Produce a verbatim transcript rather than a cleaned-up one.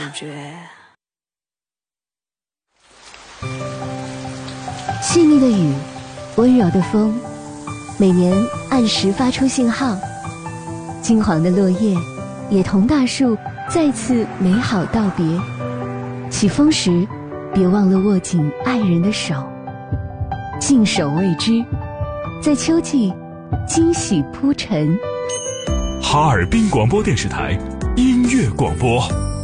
觉。 细腻的雨，温柔的风，每年按时发出信号。金黄的落叶，也同大树再次美好道别。起风时，别忘了握紧爱人的手。信手未知，在秋季惊喜铺陈。 哈尔滨广播电视台音乐广播。